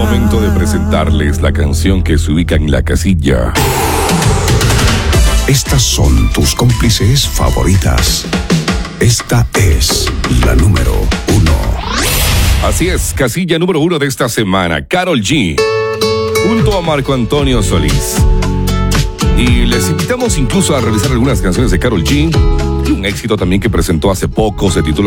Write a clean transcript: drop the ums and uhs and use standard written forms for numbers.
momento de presentarles la canción que se ubica en la casilla. Estas son tus cómplices favoritas. Esta es la número 1. Así es, casilla número 1 de esta semana, Karol G, junto a Marco Antonio Solís. Y les invitamos incluso a revisar algunas canciones de Karol G. Y un éxito también que presentó hace poco, se titula